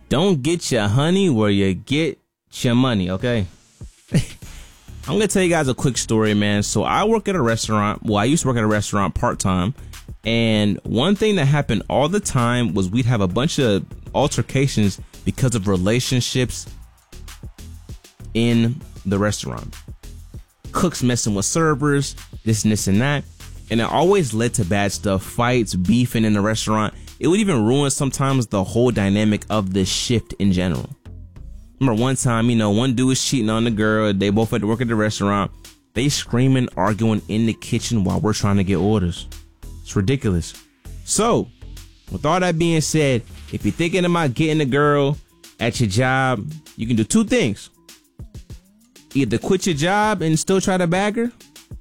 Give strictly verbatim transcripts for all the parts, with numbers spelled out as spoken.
don't get your honey where you get your money, okay? I'm going to tell you guys a quick story, man. So I work at a restaurant. Well, I used to work at a restaurant part-time. And one thing that happened all the time was we'd have a bunch of altercations because of relationships in the restaurant. Cooks messing with servers, this and this and that. And it always led to bad stuff, fights, beefing in the restaurant. It would even ruin sometimes the whole dynamic of the shift in general. Remember one time, you know, one dude was cheating on the girl. They both had to work at the restaurant. They screaming, arguing in the kitchen while we're trying to get orders. It's ridiculous. So, with all that being said, if you're thinking about getting a girl at your job, you can do two things. Either quit your job and still try to bag her,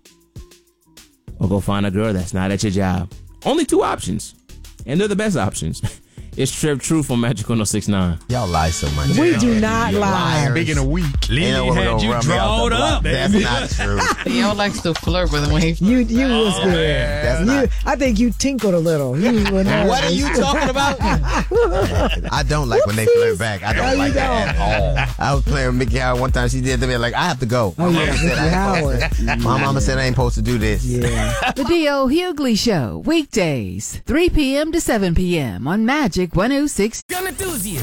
or go find a girl that's not at your job. Only two options. And they're the best options. It's Trev Truth on Magic one oh six point nine. Y'all lie so much. We do not You're lie. liars. Big in a week. Lily Ain't no had gonna you run me off the drawed block. up, That's baby. not true. Y'all likes to flirt with him when he You you was Oh, good. man. That's You, not. I think you tinkled a little. You were nervous. What are you talking about? I don't like when they flirt back. I don't No, you like that at all. I was playing with Mickey Howard one time. She did to me like, I have to go. Oh, My yeah, mama said Mickey I ain't Howard. supposed to. My mama said I ain't supposed to do this. Yeah. The Dio Hughley Show, weekdays, three p.m. to seven p.m. on Magic one oh six. Gun enthusiast.